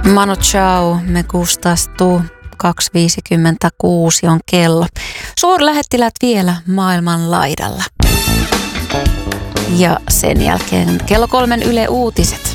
Manu Chao, me gustas tu. 2.56 on kello. Suurlähettiläät vielä maailman laidalla. Ja sen jälkeen kello 3 Yle Uutiset.